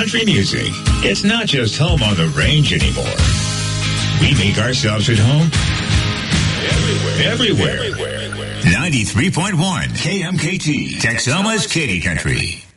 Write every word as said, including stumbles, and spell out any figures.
country music. It's not just home on the range anymore. We make ourselves at home everywhere. Everywhere. ninety-three point one K M K T, Texoma's Katy Country.